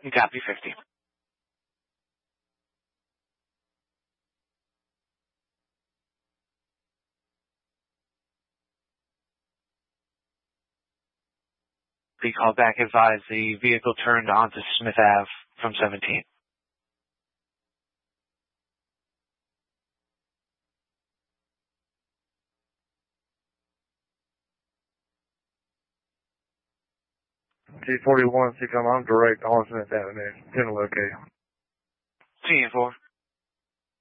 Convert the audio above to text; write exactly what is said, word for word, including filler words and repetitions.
Copy fifty. The call back advised the vehicle turned onto Smith Avenue from seventeen. G forty-one, see come on direct on Smith Avenue. ten location. T four.